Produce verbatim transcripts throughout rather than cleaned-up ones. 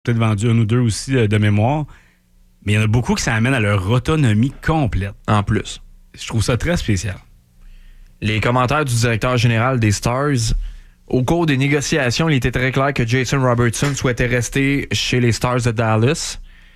peut-être vendu un ou deux aussi de mémoire. Mais il y en a beaucoup qui s'amènent à leur autonomie complète. En plus. Je trouve ça très spécial. Les commentaires du directeur général des Stars, au cours des négociations, il était très clair que Jason Robertson souhaitait rester chez les Stars de Dallas.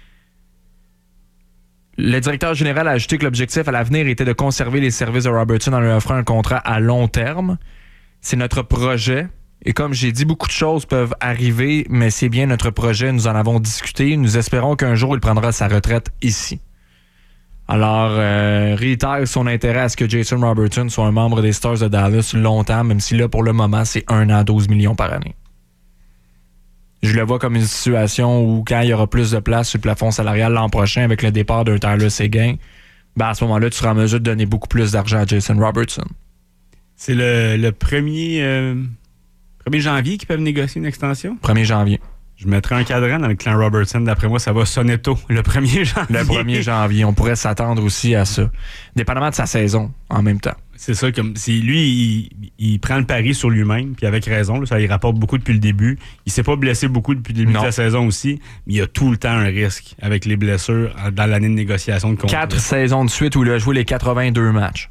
Le directeur général a ajouté que l'objectif à l'avenir était de conserver les services de Robertson en lui offrant un contrat à long terme. C'est notre projet. Et comme j'ai dit, beaucoup de choses peuvent arriver, mais c'est bien notre projet. Nous en avons discuté. Nous espérons qu'un jour, il prendra sa retraite ici. Alors, euh, réitère son intérêt à ce que Jason Robertson soit un membre des Stars de Dallas longtemps, même si là, pour le moment, c'est un an, douze millions par année. Je le vois comme une situation où, quand il y aura plus de place sur le plafond salarial l'an prochain avec le départ d'un Tyler Seguin, ben à ce moment-là, tu seras en mesure de donner beaucoup plus d'argent à Jason Robertson. C'est le, le premier, euh, premier janvier qu'ils peuvent négocier une extension? premier janvier. Je mettrais un cadran avec Clan Robertson. D'après moi, ça va sonner tôt, le premier janvier. Le premier janvier. On pourrait s'attendre aussi à ça. Dépendamment de sa saison, en même temps. C'est ça, comme si lui, il, il prend le pari sur lui-même, puis avec raison, là, ça il rapporte beaucoup depuis le début. Il s'est pas blessé beaucoup depuis le début non. de la saison aussi, mais il y a tout le temps un risque avec les blessures dans l'année de négociation de contrat. Quatre saisons de suite où il a joué les quatre-vingt-deux matchs.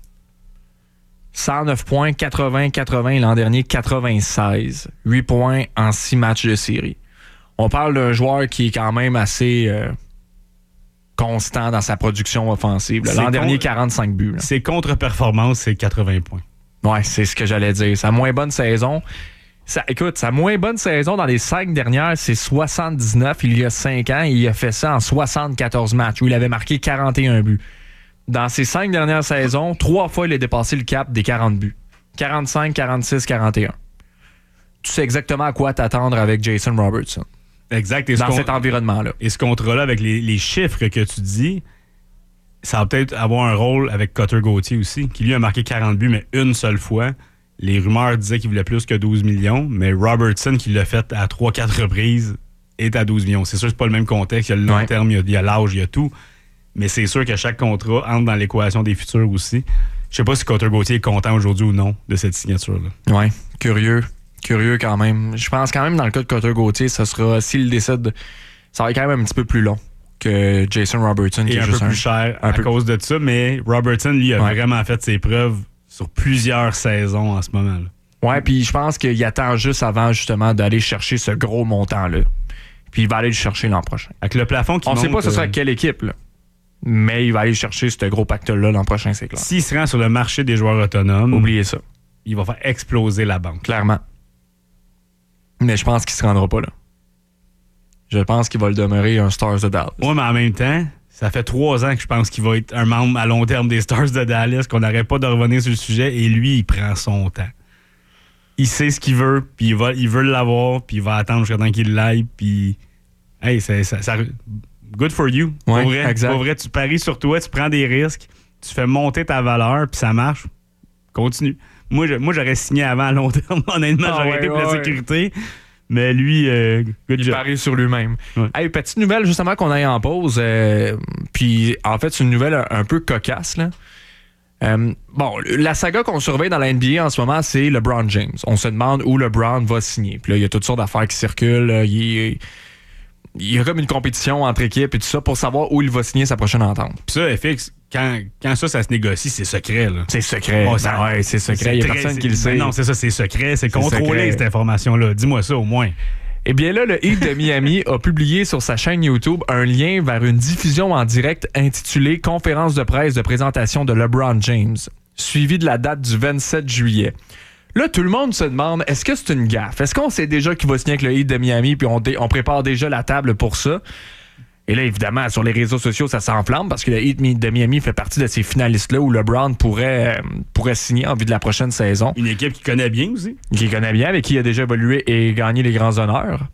cent neuf points, quatre-vingts, quatre-vingts l'an dernier, quatre-vingt-seize. huit points en six matchs de série. On parle d'un joueur qui est quand même assez euh, constant dans sa production offensive. L'an dernier, quarante-cinq buts. Là. Ses contre-performances, c'est quatre-vingts points. Ouais, c'est ce que j'allais dire. Sa moins bonne saison, ça, écoute, sa moins bonne saison dans les cinq dernières, c'est soixante-dix-neuf. Il y a cinq ans, il a fait ça en soixante-quatorze matchs où il avait marqué quarante et un buts. Dans ses cinq dernières saisons, trois fois, il a dépassé le cap des quarante buts. quarante-cinq, quarante-six, quarante et un. Tu sais exactement à quoi t'attendre avec Jason Robertson. Exact. Et dans ce cet con- environnement-là. Et ce contrat-là, avec les, les chiffres que tu dis, ça va peut-être avoir un rôle avec Cutter Gauthier aussi, qui lui a marqué quarante buts, mais une seule fois. Les rumeurs disaient qu'il voulait plus que douze millions, mais Robertson, qui l'a fait à trois quatre reprises, est à douze millions. C'est sûr que c'est pas le même contexte. Il y a le long ouais. terme, il y a, il y a l'âge, il y a tout. Mais c'est sûr que chaque contrat entre dans l'équation des futurs aussi. Je sais pas si Cutter Gauthier est content aujourd'hui ou non de cette signature-là. Oui, curieux. Curieux quand même. Je pense quand même dans le cas de Cutter Gauthier, ça sera, s'il décide, ça va être quand même un petit peu plus long que Jason Robertson. Et qui est un juste peu plus un, cher à peu... cause de ça, mais Robertson, lui, a ouais. vraiment fait ses preuves sur plusieurs saisons en ce moment-là. Ouais, puis je pense qu'il attend juste avant justement d'aller chercher ce gros montant-là. Puis il va aller le chercher l'an prochain. Avec le plafond qui On ne sait pas ce euh... sera quelle équipe, là. Mais il va aller chercher ce gros pactole-là l'an prochain, c'est clair. S'il se rend sur le marché des joueurs autonomes, oubliez ça. Il va faire exploser la banque. Clairement. Mais je pense qu'il se rendra pas là. Je pense qu'il va le demeurer un Stars de Dallas. Oui, mais en même temps, ça fait trois ans que je pense qu'il va être un membre à long terme des Stars de Dallas, qu'on n'arrête pas de revenir sur le sujet, et lui, il prend son temps. Il sait ce qu'il veut, puis il, va, il veut l'avoir, puis il va attendre jusqu'à temps qu'il l'aille, puis... Hey, c'est, ça, ça... Good for you. Ouais, pour vrai, exact. Pour vrai, tu paries sur toi, tu prends des risques, tu fais monter ta valeur, puis ça marche. Continue. Moi, je, moi, j'aurais signé avant à long terme. Honnêtement, ah, j'aurais ouais, été pour ouais, la sécurité. Mais lui, euh, good il job. parie sur lui-même. Ouais. Hey, petite nouvelle, justement, qu'on aille en pause. Euh, puis, en fait, c'est une nouvelle un, un peu cocasse, là. Euh, bon, la saga qu'on surveille dans la N B A en ce moment, c'est LeBron James. On se demande où LeBron va signer. Puis là, il y a toutes sortes d'affaires qui circulent. Là. Il est... Il y a comme une compétition entre équipes et tout ça pour savoir où il va signer sa prochaine entente. Puis ça, F X, quand, quand ça, ça se négocie, c'est secret. Là. C'est secret. Oh, ça, ouais, c'est secret. Il n'y a personne qui le sait. Non, c'est ça, c'est secret. C'est, c'est contrôlé, secret. Cette information-là. Dis-moi ça, au moins. Eh bien là, le Heat de Miami a publié sur sa chaîne YouTube un lien vers une diffusion en direct intitulée « Conférence de presse de présentation de LeBron James », suivie de la date du vingt-sept juillet. Là, tout le monde se demande, est-ce que c'est une gaffe? Est-ce qu'on sait déjà qu'il va signer avec le Heat de Miami puis on, dé- on prépare déjà la table pour ça? Et là, évidemment, sur les réseaux sociaux, ça s'enflamme parce que le Heat de Miami fait partie de ces finalistes-là où LeBron pourrait, euh, pourrait signer en vue de la prochaine saison. Une équipe qu'il connaît bien aussi. Qu'il connaît bien, avec qui il a déjà évolué et gagné les grands honneurs.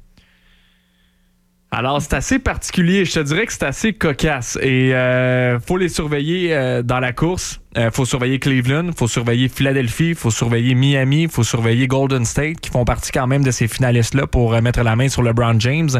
Alors, c'est assez particulier. Je te dirais que c'est assez cocasse. Et euh, faut les surveiller euh, dans la course. Euh, faut surveiller Cleveland, faut surveiller Philadelphie, faut surveiller Miami, faut surveiller Golden State, qui font partie quand même de ces finalistes-là pour euh, mettre la main sur LeBron James.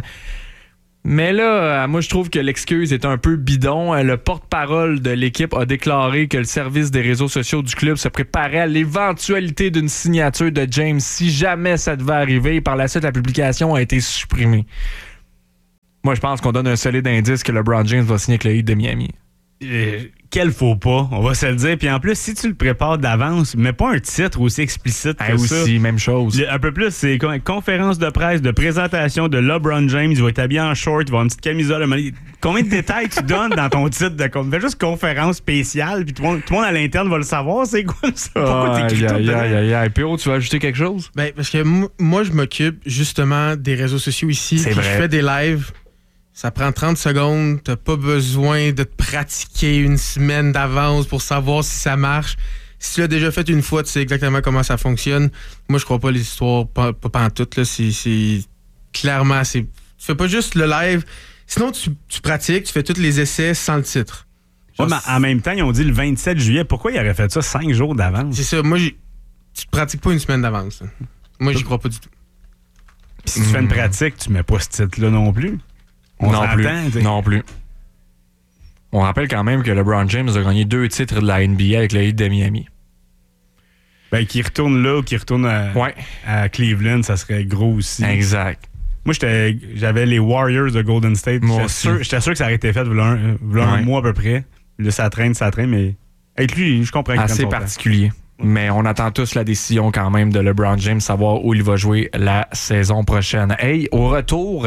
Mais là, euh, moi, je trouve que l'excuse est un peu bidon. Le porte-parole de l'équipe a déclaré que le service des réseaux sociaux du club se préparait à l'éventualité d'une signature de James si jamais ça devait arriver. Par la suite, la publication a été supprimée. Moi, je pense qu'on donne un solide indice que LeBron James va signer avec le Heat de Miami. Euh, quel faux pas, on va se le dire. Puis en plus, si tu le prépares d'avance, mets pas un titre aussi explicite que Ah, ça. aussi, même chose. Le- un peu plus, c'est comme une conférence de presse, de présentation de LeBron James. Il va être habillé en short, il va avoir une petite camisole. Combien de détails tu donnes dans ton titre de com- Fais juste conférence spéciale, puis tout le monde, tout le monde à l'interne va le savoir. C'est quoi ça? Pourquoi Aïe, t'écris tout aïe, dedans? aïe, aïe, aïe. P O, tu veux ajouter quelque chose? Ben, parce que m- moi, je m'occupe justement des réseaux sociaux ici. C'est puis vrai. Je fais des lives. Ça prend trente secondes. T'as pas besoin de te pratiquer une semaine d'avance pour savoir si ça marche. Si tu l'as déjà fait une fois, tu sais exactement comment ça fonctionne. Moi, je crois pas les histoires, pas, pas pantoute, là. C'est, c'est clairement, c'est, tu fais pas juste le live. Sinon, tu, tu pratiques, tu fais tous les essais sans le titre. Ouais, Genre, mais en même temps, ils ont dit le vingt-sept juillet. Pourquoi ils auraient fait ça cinq jours d'avance? c'est ça. Moi, j'ai- tu pratiques pas une semaine d'avance. là. Moi, j'y crois pas du tout. Puis si tu fais une pratique, tu mets pas ce titre-là non plus. On non plus. s'entend, t'sais. Non plus. On rappelle quand même que LeBron James a gagné deux titres de la N B A avec le Heat de Miami. Ben, qu'il retourne là ou qu'il retourne à, Ouais. à Cleveland, ça serait gros aussi. Exact. Moi, j'étais, j'avais les Warriors de Golden State. Moi J'étais aussi. sûr, j'étais sûr que ça aurait été fait v'là un, v'là un Ouais. mois à peu près. Là, ça traîne, ça traîne, mais avec lui, je comprends qu'il prenne Assez son temps. particulier. Mais on attend tous la décision quand même de LeBron James, savoir où il va jouer la saison prochaine. Hey, au retour,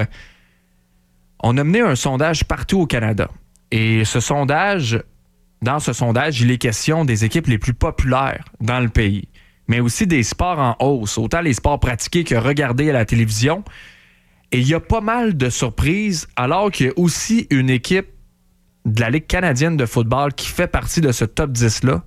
on a mené un sondage partout au Canada. Et ce sondage, dans ce sondage, il est question des équipes les plus populaires dans le pays, mais aussi des sports en hausse, autant les sports pratiqués que regardés à la télévision. Et il y a pas mal de surprises, alors qu'il y a aussi une équipe de la Ligue canadienne de football qui fait partie de ce top dix-là.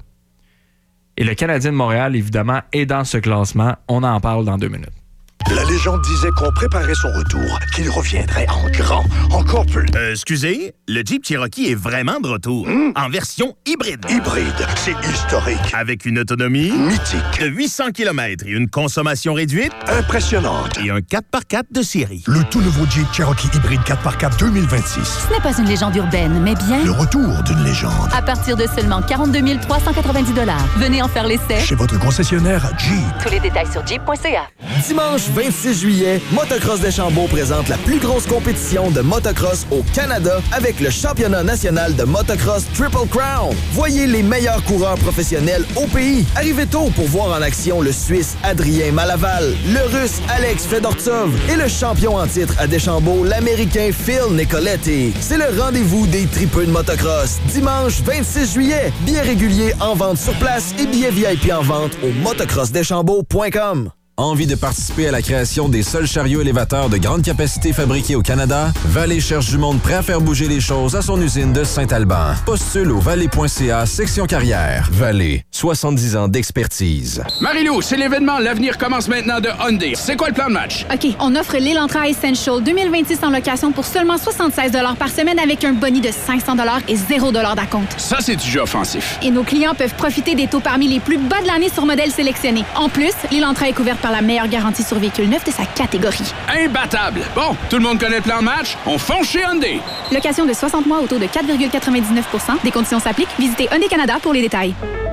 Et le Canadien de Montréal, évidemment, est dans ce classement. On en parle dans deux minutes. La légende disait qu'on préparait son retour, qu'il reviendrait en grand, encore plus. Euh, excusez, le Jeep Cherokee est vraiment de retour. Mmh. En version hybride. Hybride, c'est historique. Avec une autonomie Mythique. de huit cents kilomètres et une consommation réduite Impressionnante. et un quatre par quatre de série. Le tout nouveau Jeep Cherokee hybride quatre par quatre deux mille vingt-six. Ce n'est pas une légende urbaine, mais bien Le retour d'une légende. à partir de seulement quarante-deux mille trois cent quatre-vingt-dix dollars. Venez en faire l'essai. Chez votre concessionnaire Jeep. Tous les détails sur jeep point c a. Dimanche vingt-six juillet, Motocross Deschambault présente la plus grosse compétition de motocross au Canada avec le championnat national de motocross Triple Crown. Voyez les meilleurs coureurs professionnels au pays. Arrivez tôt pour voir en action le Suisse Adrien Malaval, le Russe Alex Fedortsov et le champion en titre à Deschambault, l'Américain Phil Nicoletti. C'est le rendez-vous des tripeux de motocross. Dimanche vingt-six juillet, billets réguliers en vente sur place et billets V I P en vente au motocross deschambault point com. Envie de participer à la création des seuls chariots élévateurs de grande capacité fabriqués au Canada? Vallée cherche du monde prêt à faire bouger les choses à son usine de Saint-Alban. Postule au vallée point c a, section carrière. Vallée, soixante-dix ans d'expertise. Marie-Lou, c'est l'événement L'avenir commence maintenant de Hyundai. C'est quoi le plan de match? OK, on offre l'Elantra Essential deux mille vingt-six en location pour seulement soixante-seize dollars par semaine avec un boni de cinq cents dollars et zéro dollars d'acompte. Ça, c'est du jeu offensif. Et nos clients peuvent profiter des taux parmi les plus bas de l'année sur modèles sélectionnés. En plus, l'Elantra est couverte par la meilleure garantie sur véhicule neuf de sa catégorie. Imbattable. Bon, tout le monde connaît le plan de match? On fonce chez Hyundai. Location de soixante mois au taux de quatre virgule quatre-vingt-dix-neuf pour cent. Des conditions s'appliquent. Visitez Hyundai Canada pour les détails.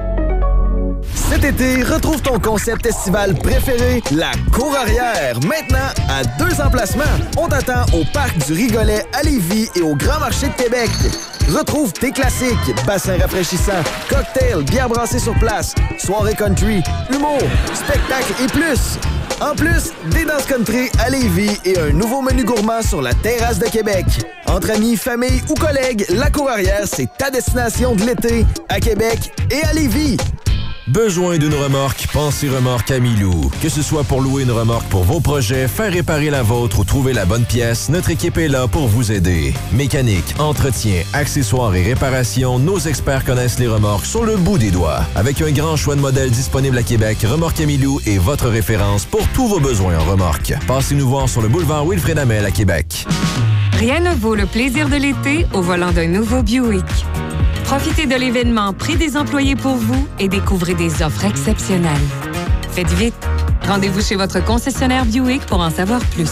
Cet été, retrouve ton concept estival préféré, la Cour Arrière. Maintenant, à deux emplacements. On t'attend au Parc du Rigolet à Lévis et au Grand Marché de Québec. Retrouve tes classiques, bassins rafraîchissants, cocktails, bières brassées sur place, soirée country, humour, spectacle et plus. En plus, des danses country à Lévis et un nouveau menu gourmand sur la terrasse de Québec. Entre amis, famille ou collègues, la Cour Arrière, c'est ta destination de l'été à Québec et à Lévis. Besoin d'une remorque? Pensez Remorque Amilou. Que ce soit pour louer une remorque pour vos projets, faire réparer la vôtre ou trouver la bonne pièce, notre équipe est là pour vous aider. Mécanique, entretien, accessoires et réparation, nos experts connaissent les remorques sur le bout des doigts. Avec un grand choix de modèles disponibles à Québec, Remorque Amilou est votre référence pour tous vos besoins en remorque. Passez nous voir sur le boulevard Wilfrid Hamel à Québec. Rien ne vaut le plaisir de l'été au volant d'un nouveau Buick. Profitez de l'événement Prix des employés pour vous et découvrez des offres exceptionnelles. Faites vite. Rendez-vous chez votre concessionnaire Buick pour en savoir plus.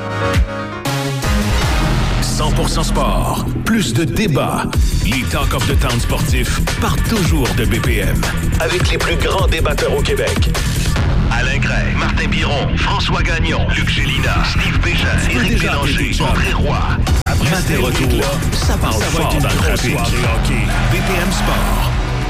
cent pour cent sport. Plus de débats. Les Talk of the Town sportifs partent toujours de B P M. Avec les plus grands débatteurs au Québec. Alain Gray, Martin Biron, François Gagnon, Luc Gélina, Steve Bégin, Éric Bélanger, André Roy. des retours, ça parle ça fort dans le trafic. Hockey. B P M Sport.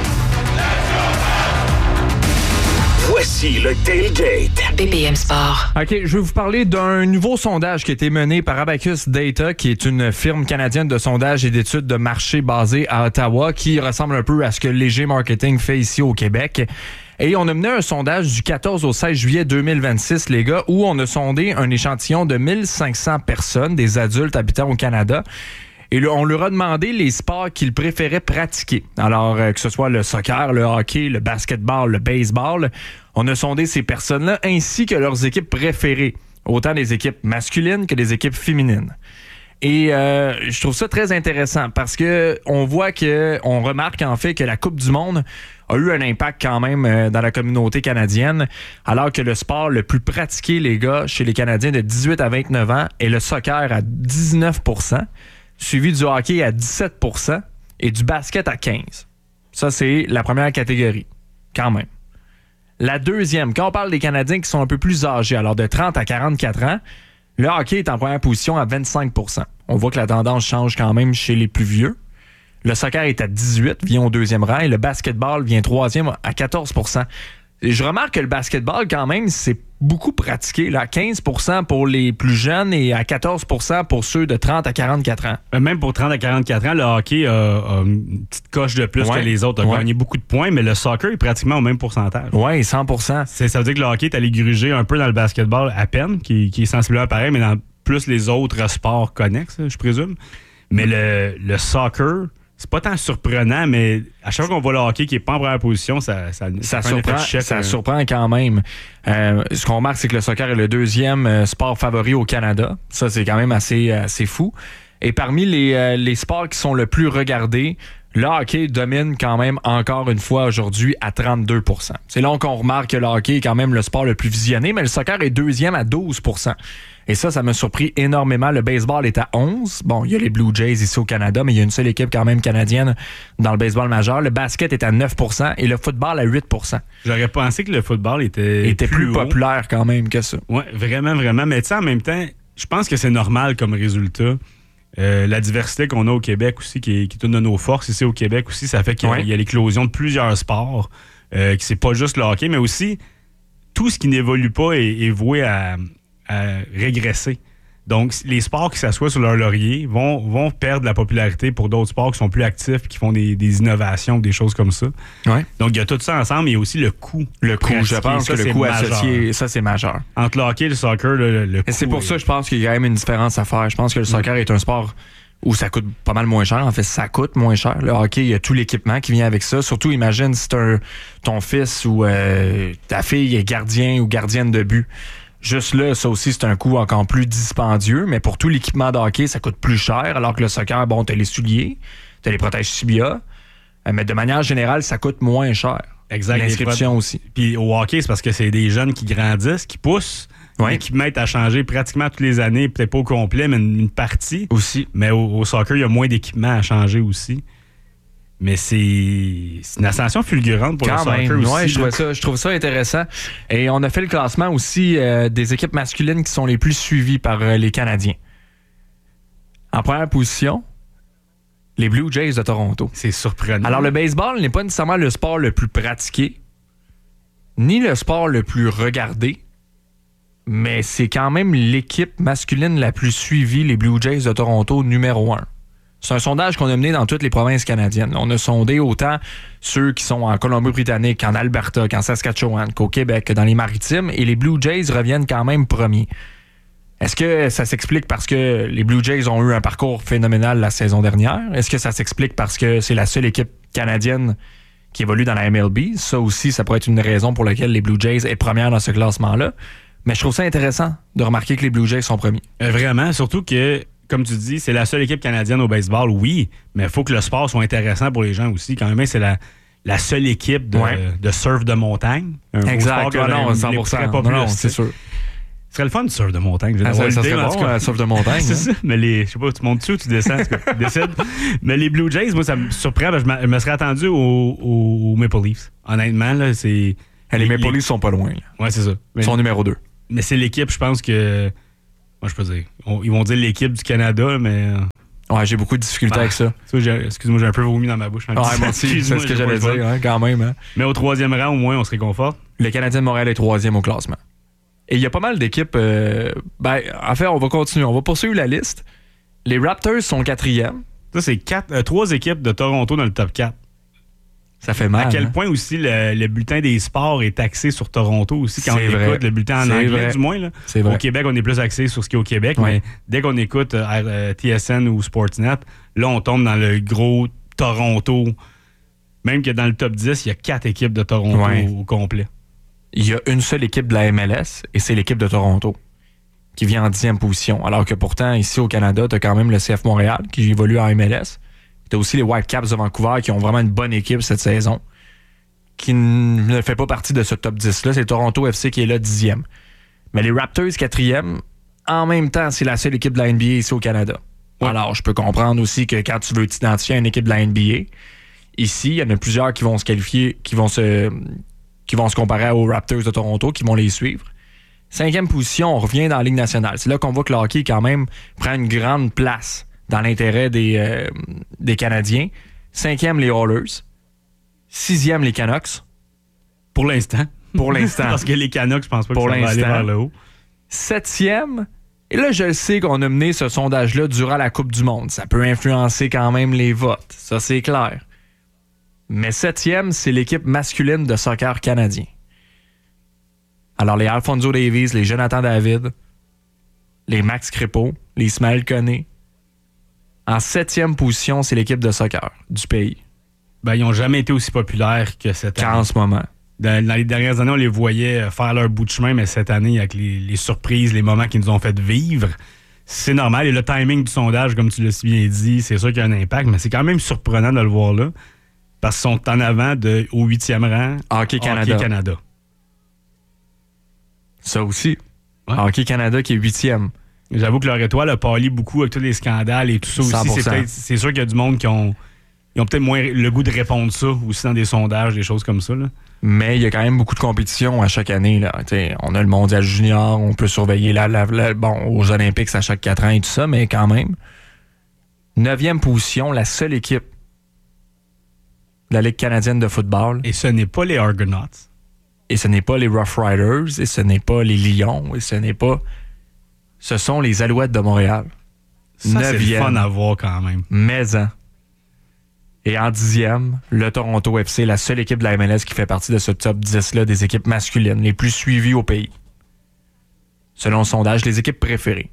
Voici le Tailgate. B P M Sport. OK, je vais vous parler d'un nouveau sondage qui a été mené par Abacus Data, qui est une firme canadienne de sondage et d'études de marché basée à Ottawa, qui ressemble un peu à ce que Léger Marketing fait ici au Québec. Et on a mené un sondage du quatorze au seize juillet deux mille vingt-six, les gars, où on a sondé un échantillon de mille cinq cents personnes, des adultes habitant au Canada. Et là, on leur a demandé les sports qu'ils préféraient pratiquer. Alors, euh, que ce soit le soccer, le hockey, le basketball, le baseball, on a sondé ces personnes-là ainsi que leurs équipes préférées, autant des équipes masculines que des équipes féminines. Et euh, je trouve ça très intéressant parce que on voit que, on remarque en fait que la Coupe du Monde a eu un impact quand même euh, dans la communauté canadienne, alors que le sport le plus pratiqué, les gars, chez les Canadiens de dix-huit à vingt-neuf ans est le soccer à dix-neuf pour cent, suivi du hockey à dix-sept pour cent et du basket à quinze pour cent. Ça, c'est la première catégorie, quand même. La deuxième, quand on parle des Canadiens qui sont un peu plus âgés, alors de trente à quarante-quatre ans, le hockey est en première position à vingt-cinq pour cent. On voit que la tendance change quand même chez les plus vieux. Le soccer est à dix-huit, vient au deuxième rang, et le basketball vient troisième à quatorze pour cent. Et je remarque que le basketball, quand même, c'est beaucoup pratiqué, là, à quinze pour cent pour les plus jeunes et à quatorze pour cent pour ceux de trente à quarante-quatre ans. Même pour trente à quarante-quatre ans, le hockey a, a une petite coche de plus ouais. que les autres. A ouais. gagné beaucoup de points, mais le soccer est pratiquement au même pourcentage. Oui, cent pour cent. C'est, ça veut dire que le hockey est allé gruger un peu dans le basketball à peine, qui, qui est sensiblement pareil, mais dans plus les autres sports connexes, je présume. Mais le, le soccer, c'est pas tant surprenant, mais à chaque fois qu'on voit le hockey qui est pas en première position, ça, ça, ça, ça surprend, chef, ça euh... surprend quand même. Euh, ce qu'on remarque, c'est que le soccer est le deuxième euh, sport favori au Canada. Ça, c'est quand même assez, assez fou. Et parmi les, euh, les sports qui sont le plus regardés, le hockey domine quand même encore une fois aujourd'hui à trente-deux pour cent. C'est là qu'on remarque que le hockey est quand même le sport le plus visionné, mais le soccer est deuxième à douze pour cent. Et ça, ça m'a surpris énormément. Le baseball est à onze. Bon, il y a les Blue Jays ici au Canada, mais il y a une seule équipe quand même canadienne dans le baseball majeur. Le basket est à neuf pour cent et le football à huit pour cent. J'aurais pensé que le football était, était plus, plus populaire quand même que ça. Oui, vraiment, vraiment. Mais tu sais, en même temps, je pense que c'est normal comme résultat. Euh, la diversité qu'on a au Québec aussi, qui est, qui est une de nos forces ici au Québec aussi, ça fait qu'il y a, ouais. il y a l'éclosion de plusieurs sports, euh, que c'est pas juste le hockey, mais aussi tout ce qui n'évolue pas est, est voué à, à régresser. Donc, les sports qui s'assoient sur leur laurier vont, vont perdre la popularité pour d'autres sports qui sont plus actifs, qui font des, des innovations, des choses comme ça. Ouais. Donc, il y a tout ça ensemble, mais il y a aussi le coût. Le coût, je pense ça, que le coût majeur. Associé, ça, c'est majeur. Entre le hockey et le soccer, le, le coût... Et c'est pour est... ça que je pense qu'il y a quand même une différence à faire. Je pense que le soccer mmh. est un sport où ça coûte pas mal moins cher. En fait, ça coûte moins cher. Le hockey, il y a tout l'équipement qui vient avec ça. Surtout, imagine si un, ton fils ou euh, ta fille est gardien ou gardienne de but. Juste là, ça aussi, c'est un coût encore plus dispendieux, mais pour tout l'équipement de hockey, ça coûte plus cher, alors que le soccer, bon, t'as les souliers, t'as les protèges tibia, mais de manière générale, ça coûte moins cher. Exact. L'inscription aussi. Puis au hockey, c'est parce que c'est des jeunes qui grandissent, qui poussent, ouais. L'équipement est à changer pratiquement toutes les années, peut-être pas au complet, mais une, une partie. Aussi. Mais au, au soccer, il y a moins d'équipement à changer aussi. Mais c'est, c'est une ascension fulgurante pour Quand le soccer même. aussi. Ouais, je, trouve ça, je trouve ça intéressant. Et on a fait le classement aussi euh, des équipes masculines qui sont les plus suivies par euh, les Canadiens. En première position, les Blue Jays de Toronto. C'est surprenant. Alors, le baseball n'est pas nécessairement le sport le plus pratiqué, ni le sport le plus regardé, mais c'est quand même l'équipe masculine la plus suivie, les Blue Jays de Toronto, numéro un. C'est un sondage qu'on a mené dans toutes les provinces canadiennes. On a sondé autant ceux qui sont en Colombie-Britannique, qu'en Alberta, qu'en Saskatchewan, qu'au Québec, que dans les Maritimes, et les Blue Jays reviennent quand même premiers. Est-ce que ça s'explique parce que les Blue Jays ont eu un parcours phénoménal la saison dernière? Est-ce que ça s'explique parce que c'est la seule équipe canadienne qui évolue dans la M L B? Ça aussi, ça pourrait être une raison pour laquelle les Blue Jays est première dans ce classement-là. Mais je trouve ça intéressant de remarquer que les Blue Jays sont premiers. Euh, vraiment, surtout que, comme tu dis, c'est la seule équipe canadienne au baseball, oui, mais il faut que le sport soit intéressant pour les gens aussi. Quand même, c'est la, la seule équipe de, ouais. de surf de montagne. Un exact, sport non, non, cent pour cent. Pas non, plus, non, c'est sûr. Ce serait le fun du surf de montagne. Ah, ça, ça serait bon, le surf de montagne. C'est hein? ça, mais les, je sais pas, tu montes dessus ou tu descends, tu décides. Mais les Blue Jays, moi, ça me surprend. Je, je me serais attendu aux, aux Maple Leafs. Honnêtement, là, c'est... Et les, les Maple les... Leafs sont pas loin. Là. Ouais, c'est ça. Ils sont numéro deux. Mais c'est l'équipe, je pense que... Moi, je peux dire. On, ils vont dire l'équipe du Canada, mais... Ouais, j'ai beaucoup de difficultés Ah, avec ça. ça j'ai- excuse-moi, j'ai un peu vomi dans ma bouche. Ouais, moi aussi, c'est Excuse-moi, ce que j'ai j'allais pas le dire, choix. hein, quand même. Hein. Mais au troisième rang, au moins, on se réconforte. Le Canadien de Montréal est troisième au classement. Et il y a pas mal d'équipes. euh, ben, en fait, on va continuer. On va poursuivre la liste. Les Raptors sont quatrième. Ça, c'est quatre, euh, trois équipes de Toronto dans le top quatre. Ça fait mal. À quel hein? point aussi le, le bulletin des sports est axé sur Toronto aussi quand C'est on vrai. écoute le bulletin en C'est anglais vrai. du moins. Là. C'est vrai. Au Québec, on est plus axé sur ce qui est au Québec, Ouais. mais dès qu'on écoute euh, euh, T S N ou Sportsnet, là, on tombe dans le gros Toronto. Même que dans le top dix, il y a quatre équipes de Toronto Ouais. au, au complet. Il y a une seule équipe de la M L S et c'est l'équipe de Toronto qui vient en dixième position. Alors que pourtant, ici au Canada, tu as quand même le C F Montréal qui évolue en M L S. Tu as aussi les Whitecaps de Vancouver qui ont vraiment une bonne équipe cette saison, qui n- ne fait pas partie de ce top dix-là. C'est Toronto F C qui est là dixième. Mais les Raptors, quatrième, en même temps, c'est la seule équipe de la N B A ici au Canada. Alors, je peux comprendre aussi que quand tu veux t'identifier à une équipe de la N B A, ici, il y en a plusieurs qui vont se qualifier, qui vont se, qui vont se comparer aux Raptors de Toronto, qui vont les suivre. Cinquième position, on revient dans la Ligue nationale. C'est là qu'on voit que le hockey, quand même, prend une grande place dans l'intérêt des, euh, des Canadiens. Cinquième, les Oilers. Sixième, les Canucks. Pour l'instant. Pour l'instant. Parce que les Canucks, je pense pas que Pour ça va aller l'instant. vers le haut. Septième, et là, je le sais qu'on a mené ce sondage-là durant la Coupe du Monde. Ça peut influencer quand même les votes. Ça, c'est clair. Mais septième, c'est l'équipe masculine de soccer canadien. Alors, les Alphonso Davies, les Jonathan David, les Max Crépeau, les Ismaël Koné. En septième position, c'est l'équipe de soccer du pays. Ben, ils n'ont jamais été aussi populaires que cette année. Qu'en ce moment. Dans, dans les dernières années, on les voyait faire leur bout de chemin, mais cette année, avec les, les surprises, les moments qu'ils nous ont fait vivre, c'est normal. Et le timing du sondage, comme tu l'as si bien dit, c'est sûr qu'il y a un impact, mais c'est quand même surprenant de le voir là, parce qu'ils sont en avant de, au huitième rang. Hockey Canada. Hockey Canada. Ça aussi. Ouais. Hockey Canada qui est huitième. J'avoue que leur étoile a pâli beaucoup avec tous les scandales et tout ça aussi. cent pour cent. C'est, peut-être- c'est sûr qu'il y a du monde qui ont, ils ont peut-être moins le goût de répondre ça aussi dans des sondages, des choses comme ça. Là. Mais il y a quand même beaucoup de compétition à chaque année. Là. T'sais, on a le mondial junior, on peut surveiller la, la, la- bon, aux Olympiques à chaque quatre ans et tout ça, mais quand même. Neuvième position, la seule équipe de la Ligue canadienne de football. Et ce n'est pas les Argonauts. Et ce n'est pas les Rough Riders, et ce n'est pas les Lions, et ce n'est pas... Ce sont les Alouettes de Montréal. Ça, c'est le Neuvième. fun à voir quand même. Mais-en. Et en dixième, le Toronto F C, la seule équipe de la M L S qui fait partie de ce top dix-là des équipes masculines les plus suivies au pays. Selon le sondage, les équipes préférées.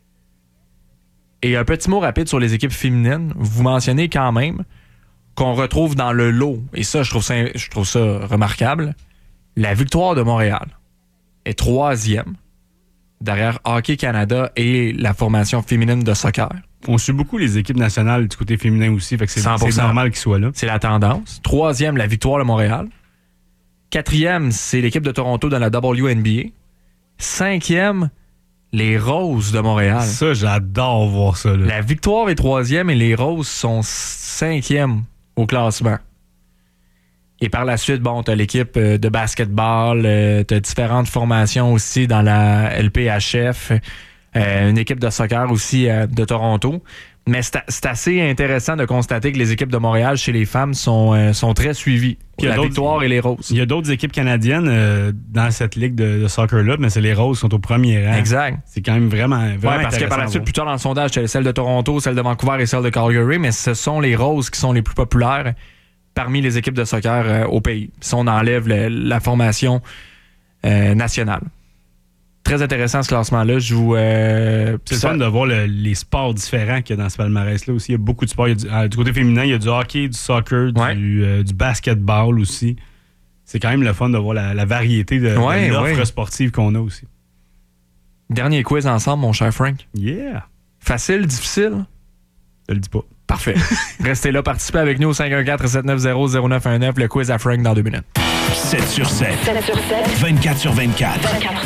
Et un petit mot rapide sur les équipes féminines. Vous mentionnez quand même qu'on retrouve dans le lot, et ça, je trouve ça, je trouve ça remarquable, la Victoire de Montréal est troisième derrière Hockey Canada et la formation féminine de soccer. On suit beaucoup les équipes nationales du côté féminin aussi, fait que c'est, cent pour cent. c'est normal qu'ils soient là. C'est la tendance. Troisième, la Victoire de Montréal. Quatrième, c'est l'équipe de Toronto dans la W N B A. Cinquième, les Roses de Montréal. Ça, j'adore voir ça. Là. La Victoire est troisième et les Roses sont cinquième au classement. Et par la suite, bon, t'as l'équipe euh, de basketball, euh, t'as différentes formations aussi dans la L P H F, euh, une équipe de soccer aussi euh, de Toronto. Mais c'est, c'est assez intéressant de constater que les équipes de Montréal chez les femmes sont, euh, sont très suivies. Il y a La d'autres- Victoire et les Roses. Il y a d'autres équipes canadiennes euh, dans cette ligue de, de soccer-là, mais c'est les Roses qui sont au premier rang. Exact. C'est quand même vraiment, vraiment Ouais, parce que par la intéressant suite, à plus tard dans le sondage, c'était celle de Toronto, celle de Vancouver et celle de Calgary, mais ce sont les Roses qui sont les plus populaires parmi les équipes de soccer euh, au pays. Si on enlève le- la formation euh, nationale. Très intéressant ce classement-là. Je vous. euh, C'est le ça- fun de voir le- les sports différents qu'il y a dans ce palmarès-là aussi. Il y a beaucoup de sports. Il y a du, ah, du côté féminin, il y a du hockey, du soccer, Ouais. du, euh, du basketball aussi. C'est quand même le fun de voir la, la variété de, de Ouais, l'offre ouais. sportive qu'on a aussi. Dernier quiz ensemble, mon cher Frank. Yeah! Facile, difficile? Je le dis pas. Parfait. Restez là, participez avec nous au cinq un quatre, sept neuf zéro, zéro neuf un neuf, le quiz à Frank dans deux minutes. sept sur sept. sept sur sept. vingt-quatre sur vingt-quatre. vingt-quatre